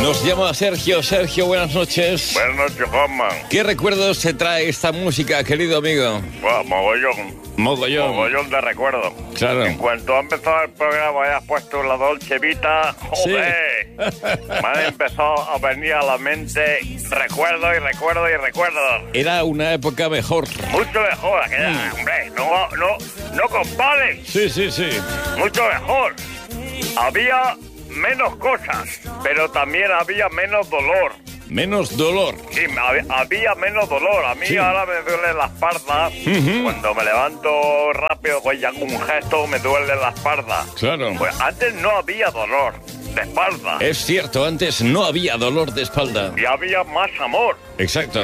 Nos llama Sergio. Sergio, buenas noches. Buenas noches, Juanma. ¿Qué recuerdos te trae esta música, querido amigo? Bueno, mogollón. Mogollón de recuerdos. Claro. En cuanto ha empezado el programa y has puesto la Dolce Vita, ¡joder! Sí. Me han empezado a venir a la mente recuerdos. Era una época mejor. Mucho mejor aquella, hombre. No compares. Sí. Mucho mejor. Había menos cosas, pero también había menos dolor. Menos dolor. Sí, había menos dolor. A mí ahora me duele la espalda. Cuando me levanto rápido, pues ya con un gesto me duele la espalda. Claro. Pues antes no había dolor de espalda. Es cierto, antes no había dolor de espalda. Y había más amor. Exacto.